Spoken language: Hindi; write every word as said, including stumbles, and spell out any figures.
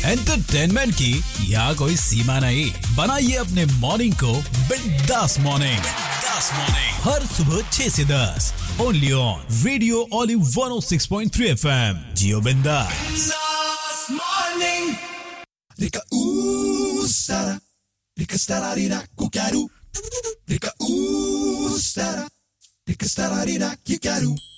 एंटरटेनमेंट की यहाँ कोई सीमा नहीं। बनाइए अपने मॉर्निंग को बिंदास मॉर्निंग। बिंदास मॉर्निंग हर सुबह छह से दस only on radio olive one O six point three F M. जियो बिंदास morning. Rika ooh sara, Rika stararira kukaru, Rika ooh sara, Rika stararira kikaru.